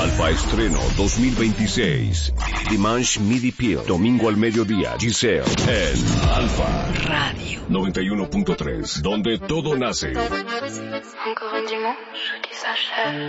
Alfa Estreno 2026. Dimanche Midi Peel. Domingo al mediodía. Giselle. En Alfa Radio 91.3. Donde todo nace. Encore un dimanche qui s'achève.